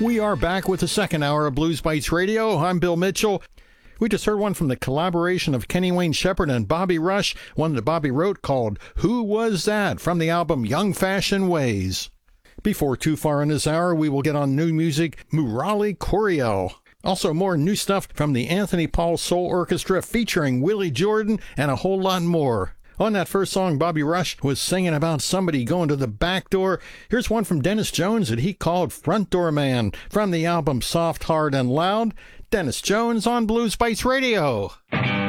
We are back with the second hour of Blues Bites Radio. I'm Bill Mitchell. We just heard one from the collaboration of Kenny Wayne Shepherd and Bobby Rush, one that Bobby wrote called Who Was That? From the album Young Fashioned Ways. Before too far in this hour, we will get on new music, Murali Coryell. Also more new stuff from the Anthony Paul Soul Orchestra featuring Willie Jordan and a whole lot more. On that first song, Bobby Rush was singing about somebody going to the back door. Here's one from Dennis Jones that he called Front Door Man from the album Soft, Hard, and Loud. Dennis Jones on Blues Bites Radio.